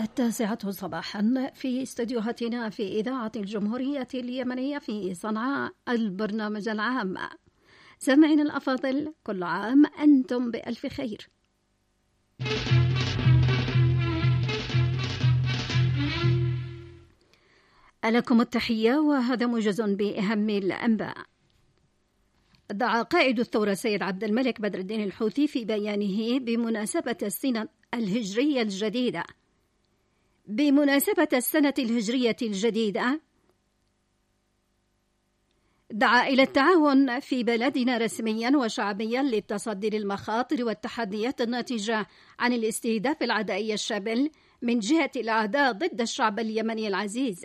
9 صباحا في استديوهاتنا في إذاعة الجمهورية اليمنية في صنعاء، البرنامج العام. سامعين الأفاضل، كل عام أنتم بألف خير. لكم التحية، وهذا موجز بأهم الأنباء. دعا قائد الثورة السيد عبد الملك بدر الدين الحوثي في بيانه بمناسبة السنة الهجرية الجديدة دعا إلى التعاون في بلدنا رسميا وشعبيا للتصدي للمخاطر والتحديات الناتجة عن الاستهداف العدائي الشامل من جهة الأعداء ضد الشعب اليمني العزيز.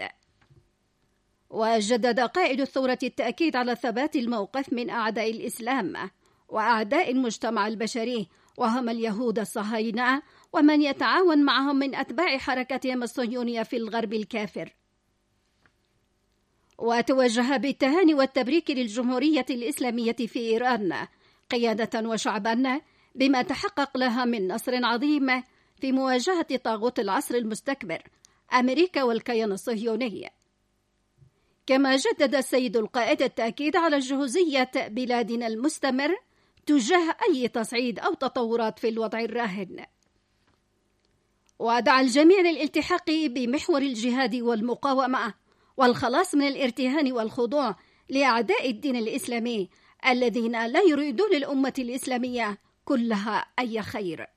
وجدد قائد الثورة التأكيد على ثبات الموقف من أعداء الإسلام وأعداء المجتمع البشري، وهم اليهود الصهاينة ومن يتعاون معهم من أتباع حركتهم الصهيونية في الغرب الكافر. وتوجه بالتهاني والتبريك للجمهورية الإسلامية في إيران قيادة وشعبا بما تحقق لها من نصر عظيم في مواجهة طاغوت العصر المستكبر أمريكا والكيان الصهيوني. كما جدد السيد القائد التأكيد على جهوزية بلادنا المستمر تجاه أي تصعيد أو تطورات في الوضع الراهن. ودعا الجميع للالتحاق بمحور الجهاد والمقاومة والخلاص من الارتهان والخضوع لأعداء الدين الإسلامي الذين لا يريدون للأمة الإسلامية كلها أي خير.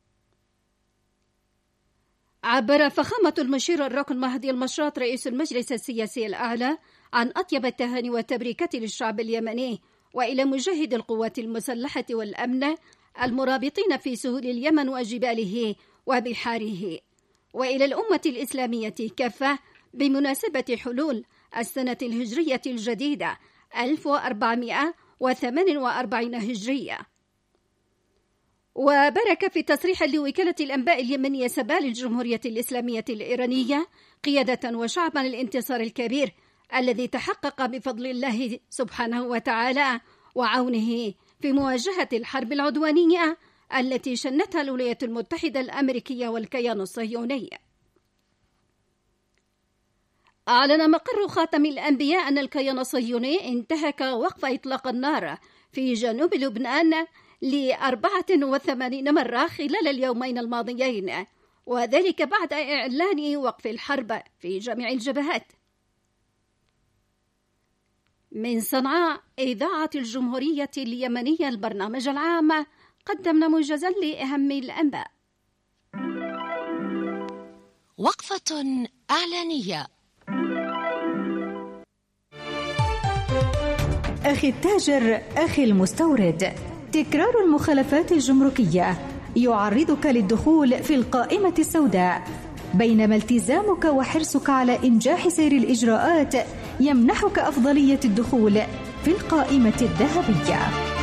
عبر فخامة المشير الركن مهدي المشاط رئيس المجلس السياسي الأعلى عن أطيب التهاني والتبريكات للشعب اليمني وإلى مجاهد القوات المسلحة والأمن المرابطين في سهول اليمن وجباله وبحاره، وإلى الأمة الإسلامية كافة بمناسبة حلول السنة الهجرية الجديدة 1448 هجرية. وبارك في تصريح لوكالة الأنباء اليمنية سبال الجمهورية الإسلامية الإيرانية قيادة وشعبا الانتصار الكبير الذي تحقق بفضل الله سبحانه وتعالى وعونه في مواجهة الحرب العدوانية التي شنتها الولايات المتحدة الأمريكية والكيان الصهيوني. أعلن مقر خاتم الأنبياء أن الكيان الصهيوني انتهك وقف إطلاق النار في جنوب لبنان ل84 مرة خلال اليومين الماضيين، وذلك بعد إعلان وقف الحرب في جميع الجبهات. من صنعاء إذاعة الجمهورية اليمنية البرنامج العام، قدمنا موجزا لأهم الأنباء. وقفة إعلانية. أخي التاجر، أخي المستورد، تكرار المخالفات الجمركية يعرضك للدخول في القائمة السوداء، بينما التزامك وحرصك على إنجاح سير الإجراءات يمنحك أفضلية الدخول في القائمة الذهبية.